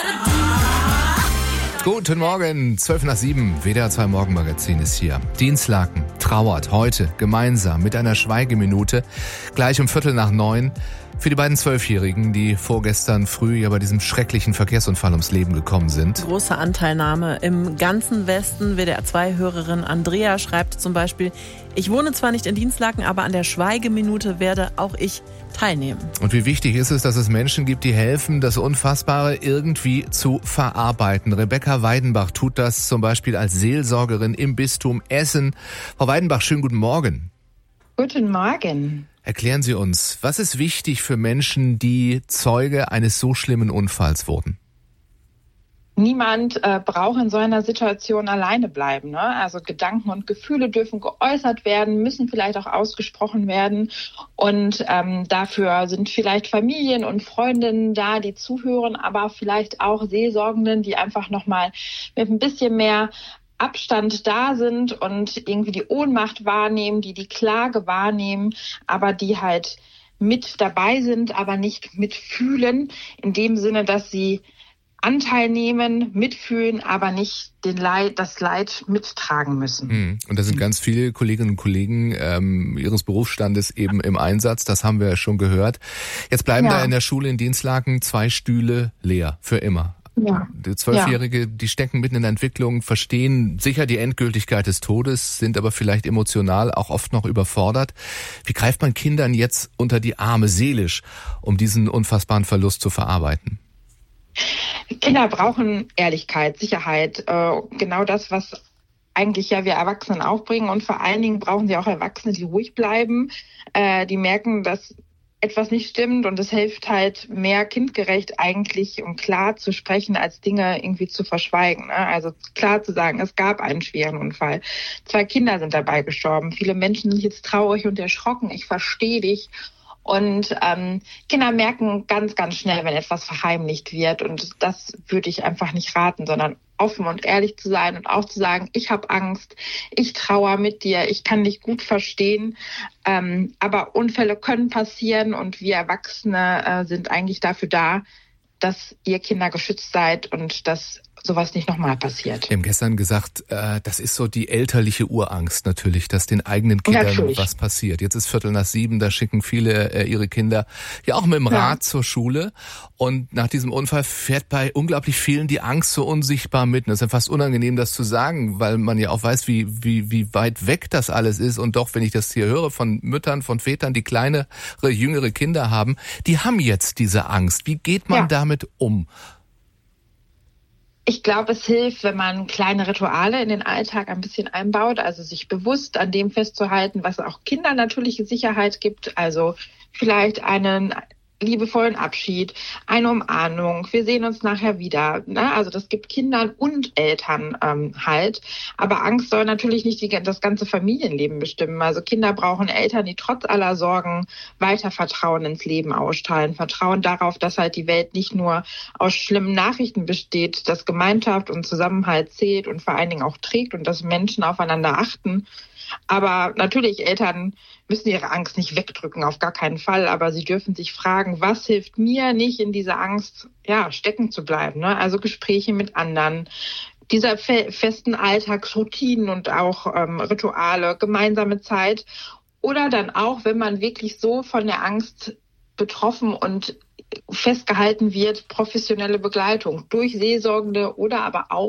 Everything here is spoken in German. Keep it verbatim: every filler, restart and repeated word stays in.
Guten Morgen, zwölf nach sieben, W D R zwei Morgenmagazin ist hier. Dinslaken trauert heute gemeinsam mit einer Schweigeminute gleich um Viertel nach neun für die beiden Zwölfjährigen, die vorgestern früh ja bei diesem schrecklichen Verkehrsunfall ums Leben gekommen sind. Große Anteilnahme im ganzen Westen. W D R zwei Hörerin Andrea schreibt zum Beispiel: Ich wohne zwar nicht in Dinslaken, aber an der Schweigeminute werde auch ich teilnehmen. Und wie wichtig ist es, dass es Menschen gibt, die helfen, das Unfassbare irgendwie zu verarbeiten. Rebecca Weidenbach tut das zum Beispiel als Seelsorgerin im Bistum Essen. Frau Weidenbach, schönen guten Morgen. Guten Morgen. Erklären Sie uns, was ist wichtig für Menschen, die Zeuge eines so schlimmen Unfalls wurden? Niemand äh, braucht in so einer Situation alleine bleiben. Ne? Also Gedanken und Gefühle dürfen geäußert werden, müssen vielleicht auch ausgesprochen werden. Und ähm, dafür sind vielleicht Familien und Freundinnen da, die zuhören, aber vielleicht auch Seelsorgenden, die einfach nochmal mit ein bisschen mehr Abstand da sind und irgendwie die Ohnmacht wahrnehmen, die die Klage wahrnehmen, aber die halt mit dabei sind, aber nicht mitfühlen, in dem Sinne, dass sie Anteil nehmen, mitfühlen, aber nicht den Leid, das Leid mittragen müssen. Und da sind ganz viele Kolleginnen und Kollegen ähm, ihres Berufsstandes eben im Einsatz, das haben wir ja schon gehört. Jetzt bleiben ja. da in der Schule in Dinslaken zwei Stühle leer, für immer. Ja. Die Zwölfjährige, ja. die stecken mitten in der Entwicklung, verstehen sicher die Endgültigkeit des Todes, sind aber vielleicht emotional auch oft noch überfordert. Wie greift man Kindern jetzt unter die Arme seelisch, um diesen unfassbaren Verlust zu verarbeiten? Kinder brauchen Ehrlichkeit, Sicherheit, äh, genau das, was eigentlich ja wir Erwachsenen aufbringen. Und vor allen Dingen brauchen sie auch Erwachsene, die ruhig bleiben, äh, die merken, dass etwas nicht stimmt, und es hilft halt mehr kindgerecht eigentlich, um klar zu sprechen, als Dinge irgendwie zu verschweigen. Ne? Also klar zu sagen, es gab einen schweren Unfall. Zwei Kinder sind dabei gestorben. Viele Menschen sind jetzt traurig und erschrocken. Ich verstehe dich. Und ähm, Kinder merken ganz, ganz schnell, wenn etwas verheimlicht wird. Und das würde ich einfach nicht raten, sondern offen und ehrlich zu sein und auch zu sagen, ich habe Angst, ich trauere mit dir, ich kann dich gut verstehen. Ähm, aber Unfälle können passieren, und wir Erwachsene äh, sind eigentlich dafür da, dass ihr Kinder geschützt seid und dass sowas nicht nochmal passiert. Wir haben gestern gesagt, äh, das ist so die elterliche Urangst natürlich, dass den eigenen Kindern natürlich was passiert. Jetzt ist Viertel nach sieben, da schicken viele äh, ihre Kinder ja auch mit dem Rad ja. zur Schule. Und nach diesem Unfall fährt bei unglaublich vielen die Angst so unsichtbar mit. Und es ist ja fast unangenehm, das zu sagen, weil man ja auch weiß, wie, wie, wie weit weg das alles ist. Und doch, wenn ich das hier höre von Müttern, von Vätern, die kleinere, jüngere Kinder haben, die haben jetzt diese Angst. Wie geht man ja. damit um? Ich glaube, es hilft, wenn man kleine Rituale in den Alltag ein bisschen einbaut, also sich bewusst an dem festzuhalten, was auch Kindern natürliche Sicherheit gibt, also vielleicht einen liebevollen Abschied, eine Umarmung, wir sehen uns nachher wieder. Ne? Also das gibt Kindern und Eltern ähm, halt. Aber Angst soll natürlich nicht die, das ganze Familienleben bestimmen. Also Kinder brauchen Eltern, die trotz aller Sorgen weiter Vertrauen ins Leben ausstrahlen. Vertrauen darauf, dass halt die Welt nicht nur aus schlimmen Nachrichten besteht, dass Gemeinschaft und Zusammenhalt zählt und vor allen Dingen auch trägt und dass Menschen aufeinander achten. Aber natürlich, Eltern müssen ihre Angst nicht wegdrücken, auf gar keinen Fall. Aber sie dürfen sich fragen, was hilft mir, nicht in dieser Angst ja, stecken zu bleiben. Ne? Also Gespräche mit anderen, dieser fe- festen Alltagsroutinen und auch ähm, Rituale, gemeinsame Zeit. Oder dann auch, wenn man wirklich so von der Angst betroffen und festgehalten wird, professionelle Begleitung durch Seelsorgende oder aber auch